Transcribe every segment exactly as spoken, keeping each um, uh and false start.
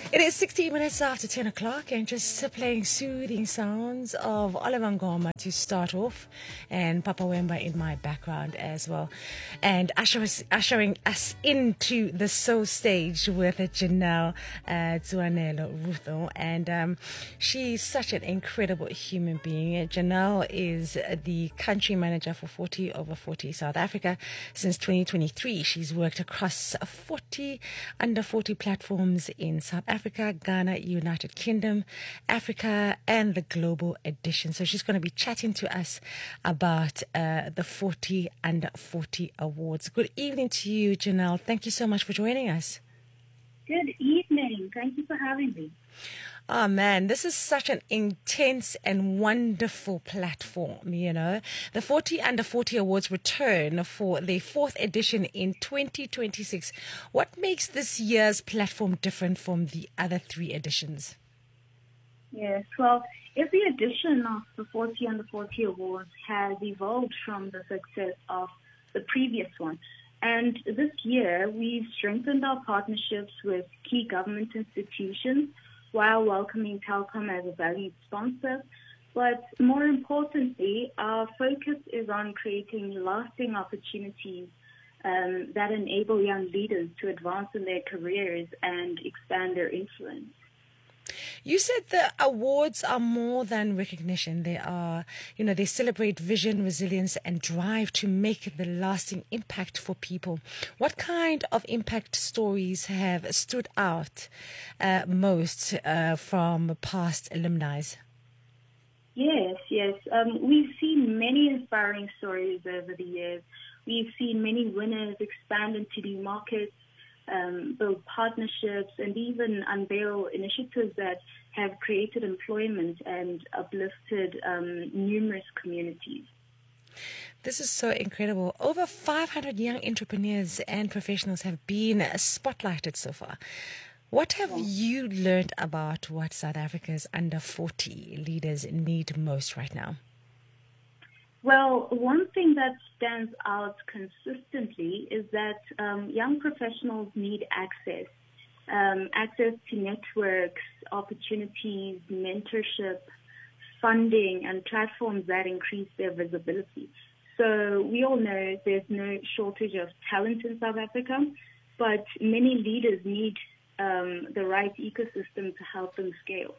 It is sixteen minutes after ten o'clock and just playing soothing sounds of Oliver Ngoma to start off and Papa Wemba in my background as well. And usher us, ushering us into the soul stage with Janelle uh, Zwanelo Rutho. And um, she's such an incredible human being. Janelle is the country manager for forty over forty South Africa. Since twenty twenty-three, she's worked across forty under forty platforms in South Africa, Ghana, United Kingdom, Africa, and the global edition. So she's going to be chatting to us about uh, the forty under forty awards. Good evening to you, Janelle. Thank you so much for joining us. Good evening. Thank you for having me. Oh, man, this is such an intense and wonderful platform, you know. The forty under forty Awards return for the fourth edition in twenty twenty-six. What makes this year's platform different from the other three editions? Yes, well, every edition of the forty under forty Awards has evolved from the success of the previous one. And this year, we've strengthened our partnerships with key government institutions while welcoming Telkom as a valued sponsor. But more importantly, our focus is on creating lasting opportunities um, that enable young leaders to advance in their careers and expand their influence. You said the awards are more than recognition. They are, you know, they celebrate vision, resilience, and drive to make the lasting impact for people. What kind of impact stories have stood out uh, most uh, from past alumni? Yes, yes. Um, we've seen many inspiring stories over the years. We've seen many winners expand into new markets, Um, build partnerships, and even unveil initiatives that have created employment and uplifted um, numerous communities. This is so incredible. Over five hundred young entrepreneurs and professionals have been spotlighted so far. What have you learned about what South Africa's under forty leaders need most right now? Well, one thing that stands out consistently is that um, young professionals need access, um, access to networks, opportunities, mentorship, funding, and platforms that increase their visibility. So we all know there's no shortage of talent in South Africa, but many leaders need um, the right ecosystem to help them scale.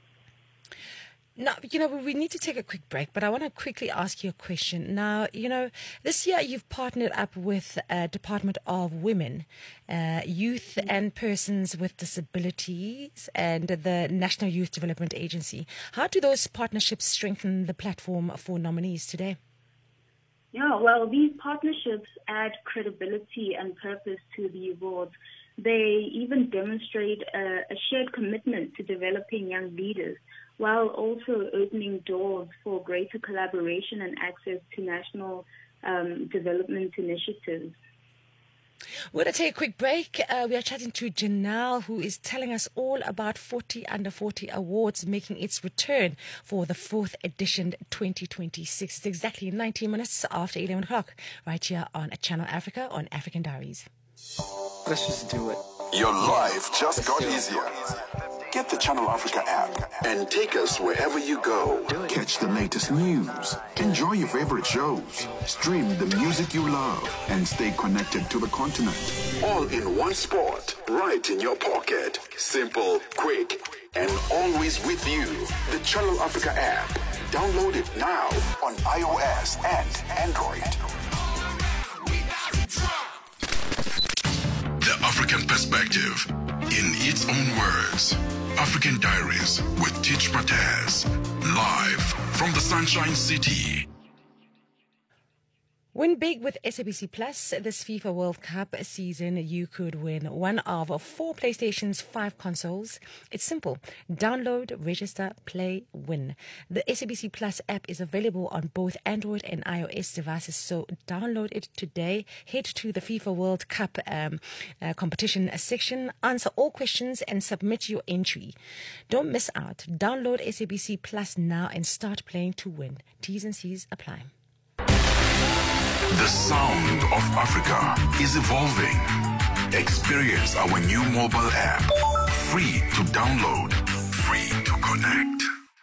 Now, you know, we need to take a quick break, but I want to quickly ask you a question. Now, you know, this year you've partnered up with uh, Department of Women, uh, Youth and Persons with Disabilities and the National Youth Development Agency. How do those partnerships strengthen the platform for nominees today? Yeah, well, these partnerships add credibility and purpose to the awards. They even demonstrate a, a shared commitment to developing young leaders, while also opening doors for greater collaboration and access to national um, development initiatives. We're going to take a quick break. Uh, we are chatting to Janelle, who is telling us all about forty under forty Awards making its return for the fourth edition twenty twenty-six. It's exactly nineteen minutes after eleven o'clock, right here on Channel Africa on African Diaries. Let's just do it. Your life just got easier. Get the Channel Africa app and take us wherever you go. Catch the latest news, enjoy your favorite shows, stream the music you love, and stay connected to the continent. All in one spot, right in your pocket. Simple, quick, and always with you. The Channel Africa app. Download it now on iOS and Android. The African perspective, in its own words. African Diaries with Teach Mataz, live from the Sunshine City. Win big with S A B C Plus this FIFA World Cup season. You could win one of four PlayStation's five consoles. It's simple. Download, register, play, win. The S A B C Plus app is available on both Android and iOS devices, so download it today. Head to the FIFA World Cup um, uh, competition section, answer all questions, and submit your entry. Don't miss out. Download S A B C Plus now and start playing to win. T's and C's apply. The sound of Africa is evolving. Experience our new mobile app. Free to download, free to connect.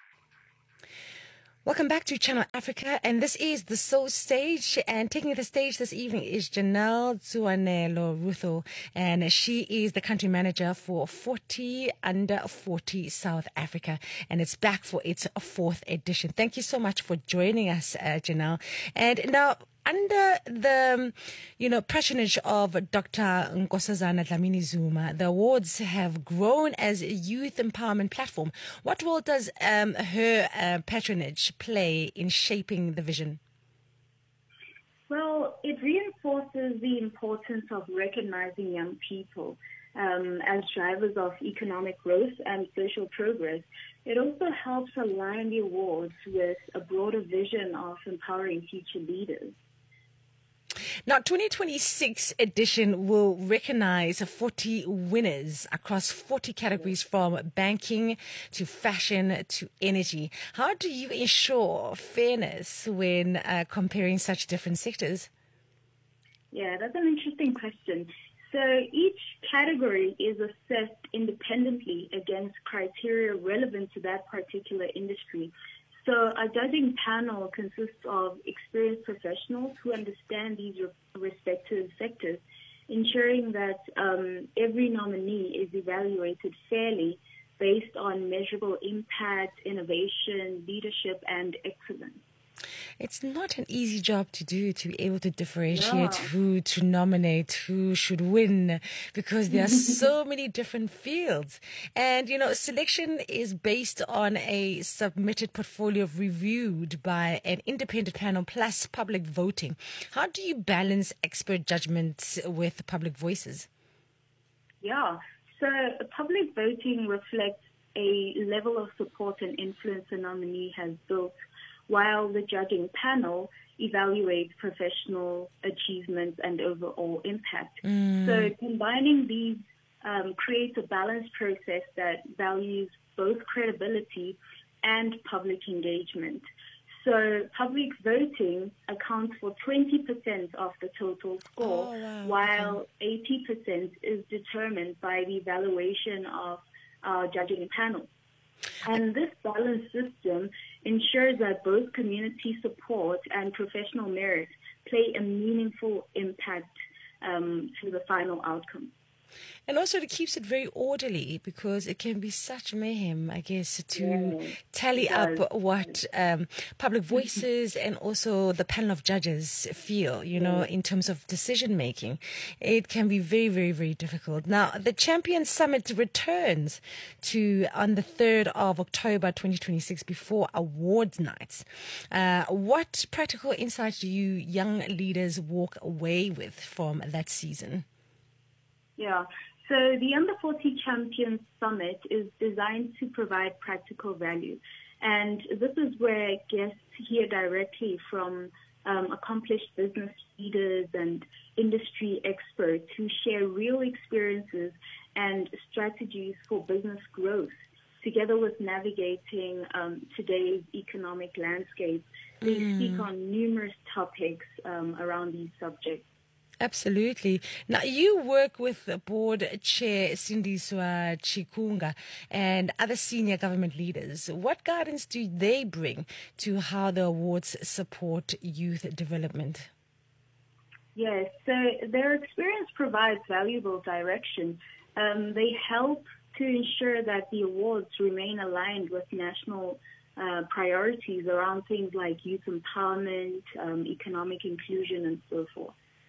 Welcome back to Channel Africa, and this is the Soul Stage, and taking the stage this evening is Janelle Zuanelo Rutho, and she is the country manager for forty under forty South Africa, and it's back for its fourth edition. Thank you so much for joining us, uh, Janelle. And now, under the, you know, patronage of Doctor Nkosazana Dlamini Zuma, the awards have grown as a youth empowerment platform. What role does um, her uh, patronage play in shaping the vision? Well, it reinforces the importance of recognizing young people um, as drivers of economic growth and social progress. It also helps align the awards with a broader vision of empowering future leaders. Now, twenty twenty-six edition will recognize forty winners across forty categories, from banking to fashion to energy. How do you ensure fairness when uh, comparing such different sectors? Yeah, that's an interesting question. So each category is assessed independently against criteria relevant to that particular industry. So our judging panel consists of experienced professionals who understand these respective sectors, ensuring that um, every nominee is evaluated fairly based on measurable impact, innovation, leadership, and excellence. It's not an easy job to do, to be able to differentiate Yeah. who to nominate, who should win, because there are so many different fields. And, you know, selection is based on a submitted portfolio reviewed by an independent panel plus public voting. How do you balance expert judgments with public voices? Yeah, so public voting reflects a level of support and influence a nominee has built, while the judging panel evaluates professional achievements and overall impact. Mm. So combining these um, creates a balanced process that values both credibility and public engagement. So public voting accounts for twenty percent of the total score, Oh, wow. while eighty percent is determined by the evaluation of our judging panel. And this balanced system ensures that both community support and professional merit play a meaningful impact um, to the final outcome. And also it keeps it very orderly, because it can be such mayhem, I guess, to Yeah, tally it up does. what um, public voices and also the panel of judges feel, you know, in terms of decision making. It can be very, very, very difficult. Now, the Champions Summit returns to on the third of October twenty twenty-six before awards nights. Uh, what practical insights do you young leaders walk away with from that season? Yeah. So the Under forty Champions Summit is designed to provide practical value. And this is where guests hear directly from um, accomplished business leaders and industry experts who share real experiences and strategies for business growth, together with navigating um, today's economic landscape. They Mm. speak on numerous topics um, around these subjects. Absolutely. Now, you work with the board chair Sindiswa Chikunga and other senior government leaders. What guidance do they bring to how the awards support youth development? Yes, so their experience provides valuable direction. Um, they help to ensure that the awards remain aligned with national uh, priorities around things like youth empowerment, um, economic inclusion, and so forth.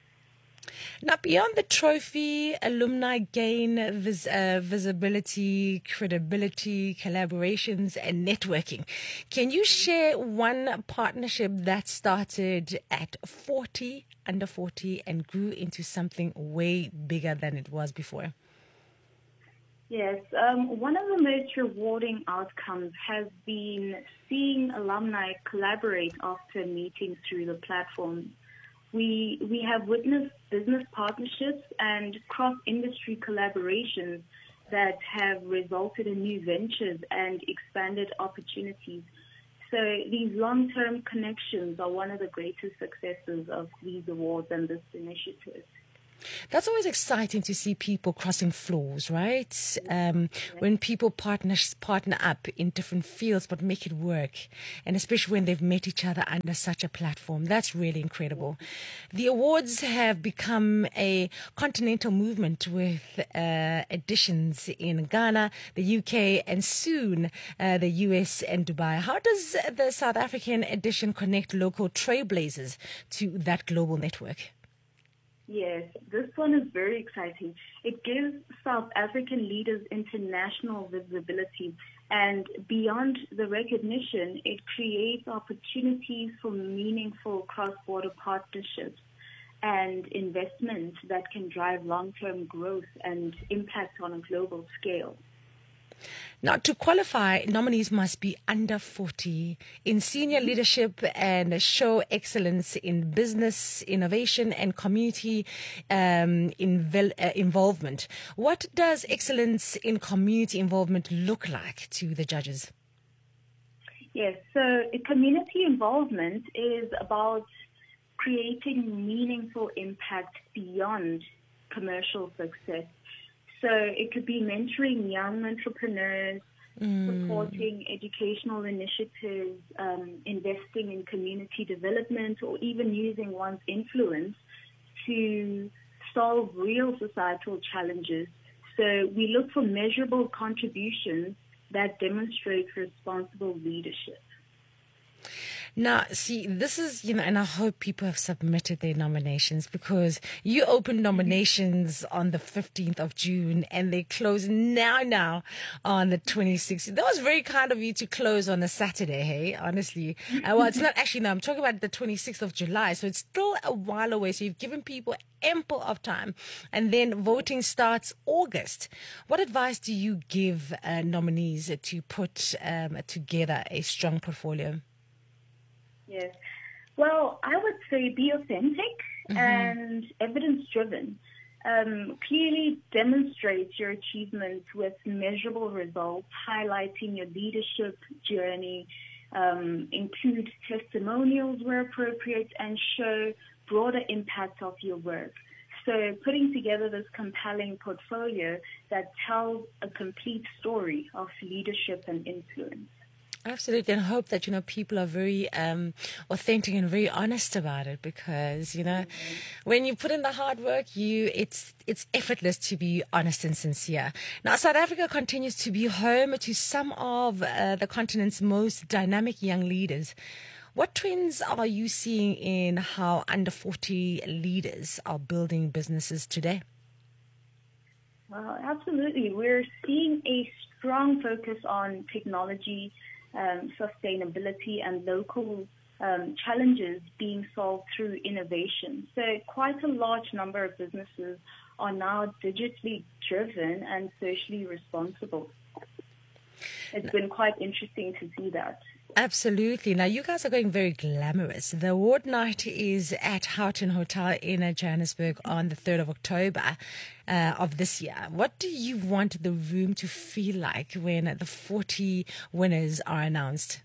Now, beyond the trophy, alumni gain vis- uh, visibility, credibility, collaborations, and networking. Can you share one partnership that started at forty, under forty, and grew into something way bigger than it was before? Yes, um, one of the most rewarding outcomes has been seeing alumni collaborate after meeting through the platform. We we have witnessed business partnerships and cross-industry collaborations that have resulted in new ventures and expanded opportunities. So these long-term connections are one of the greatest successes of these awards and this initiative. That's always exciting to see people crossing floors, right? Um, when people partner partner up in different fields but make it work, and especially when they've met each other under such a platform. That's really incredible. The awards have become a continental movement with uh, editions in Ghana, the U K, and soon uh, the U S and Dubai. How does the South African edition connect local trailblazers to that global network? Yes, this one is very exciting. It gives South African leaders international visibility, and beyond the recognition, it creates opportunities for meaningful cross-border partnerships and investments that can drive long-term growth and impact on a global scale. Now, to qualify, nominees must be under forty in senior leadership and show excellence in business, innovation, and community um, invel- uh, involvement. What does excellence in community involvement look like to the judges? Yes, so community involvement is about creating meaningful impact beyond commercial success. So it could be mentoring young entrepreneurs, mm. supporting educational initiatives, um, investing in community development, or even using one's influence to solve real societal challenges. So we look for measurable contributions that demonstrate responsible leadership. Now, see, this is, you know, and I hope people have submitted their nominations, because you opened nominations on the fifteenth of June and they close now, now on the twenty-sixth. That was very kind of you to close on a Saturday, hey, honestly. Uh, well, it's not actually, no, I'm talking about the twenty-sixth of July. So it's still a while away. So you've given people ample of time. And then voting starts August. What advice do you give uh, nominees to put um, together a strong portfolio? Yes. Well, I would say be authentic mm-hmm. and evidence-driven. Um, clearly demonstrate your achievements with measurable results, highlighting your leadership journey, um, include testimonials where appropriate, and show broader impact of your work. So putting together this compelling portfolio that tells a complete story of leadership and influence. Absolutely, and hope that, you know, people are very um, authentic and very honest about it, because, you know, mm-hmm. when you put in the hard work, you it's it's effortless to be honest and sincere. Now, South Africa continues to be home to some of uh, the continent's most dynamic young leaders. What trends are you seeing in how under forty leaders are building businesses today? Well, absolutely. We're seeing a strong focus on technology, Um, sustainability, and local um, challenges being solved through innovation. So quite a large number of businesses are now digitally driven and socially responsible. It's been quite interesting to see that. Absolutely. Now, you guys are going very glamorous. The award night is at Houghton Hotel in Johannesburg on the third of October uh, of this year. What do you want the room to feel like when the forty winners are announced?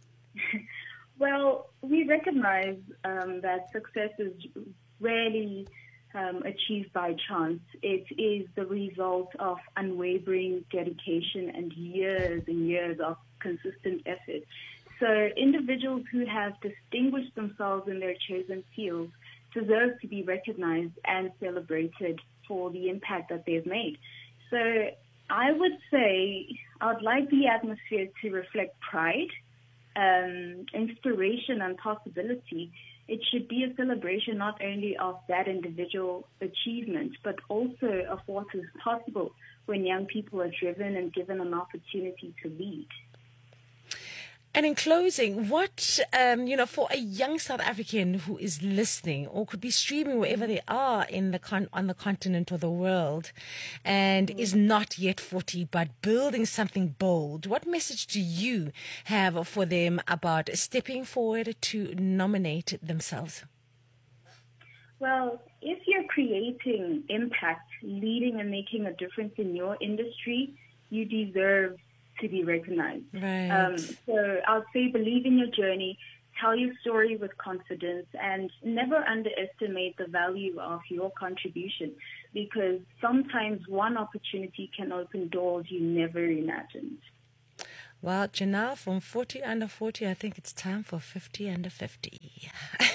Well, we recognize um, that success is rarely um, achieved by chance. It is the result of unwavering dedication and years and years of consistent effort. So individuals who have distinguished themselves in their chosen fields deserve to be recognized and celebrated for the impact that they've made. So I would say I'd like the atmosphere to reflect pride, um, inspiration, and possibility. It should be a celebration not only of that individual achievement, but also of what is possible when young people are driven and given an opportunity to lead. And in closing, what, um, you know, for a young South African who is listening or could be streaming wherever they are in the con- on the continent or the world and mm-hmm. is not yet forty but building something bold, what message do you have for them about stepping forward to nominate themselves? Well, if you're creating impact, leading and making a difference in your industry, you deserve to be recognized. Right. Um, so I'll say believe in your journey, tell your story with confidence, and never underestimate the value of your contribution, because sometimes one opportunity can open doors you never imagined. Well, Janelle, from forty under forty, I think it's time for fifty under fifty.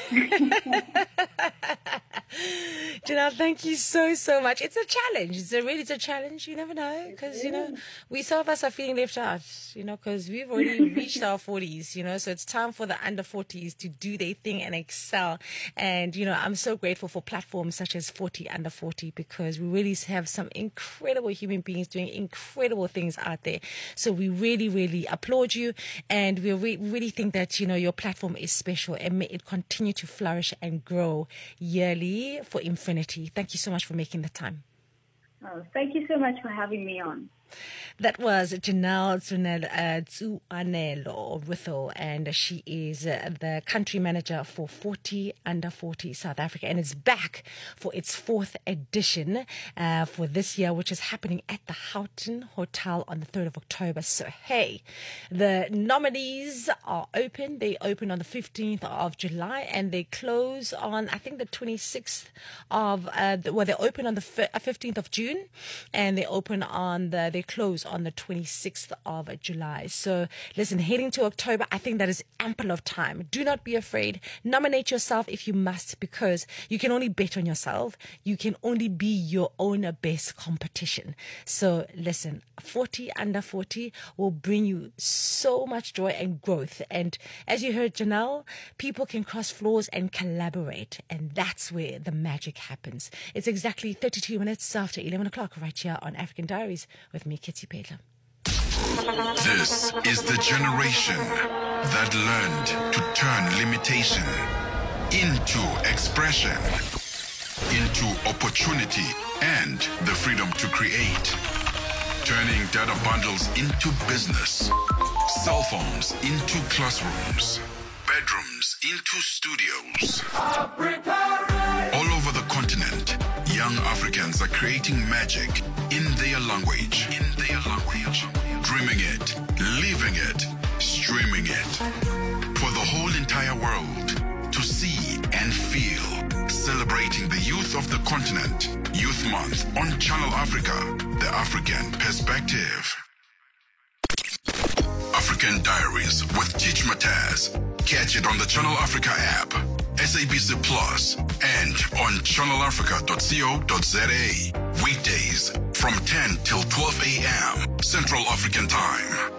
Janelle, thank you so, so much. It's a challenge. It's a really it's a challenge. You never know, because, you know, we some of us are feeling left out, you know, because we've already reached our forties, you know, so it's time for the under forties to do their thing and excel. And, you know, I'm so grateful for platforms such as forty under forty, because we really have some incredible human beings doing incredible things out there. So we really, really applaud you, and we re- really think that, you know, your platform is special, and may it continue to flourish and grow yearly for infinity. Thank you so much for making the time. Oh, thank you so much for having me on. That was Janelle Tsuanelo Rithel, and she is uh, the country manager for forty under forty South Africa, and it's back for its fourth edition uh, for this year, which is happening at the Houghton Hotel on the third of October. So, hey, the nominees are open. They open on the fifteenth of July, and they close on, I think, the twenty-sixth of, uh, the, well, they open on the fifteenth of June, and they open on the, they close on the twenty-sixth of July. So listen, heading to October, I think that is ample of time. Do not be afraid. Nominate yourself if you must, because you can only bet on yourself. You can only be your own best competition. So listen, forty under forty will bring you so much joy and growth. And as you heard Janelle, people can cross floors and collaborate. And that's where the magic happens. It's exactly thirty-two minutes after eleven o'clock right here on African Diaries with me, Kitty Pedler. This is the generation that learned to turn limitation into expression, into opportunity and the freedom to create. Turning data bundles into business, cell phones into classrooms, bedrooms into studios. All over the continent, young Africans are creating magic in their language. In their language. Dreaming it, living it, streaming it. For the whole entire world to see and feel. Celebrating the youth of the continent. Youth Month on Channel Africa, the African perspective. African Diaries with Teach Mataz. Catch it on the Channel Africa app, S A B C Plus, and on channel africa dot co dot za. Weekdays from ten till twelve a.m. Central African Time.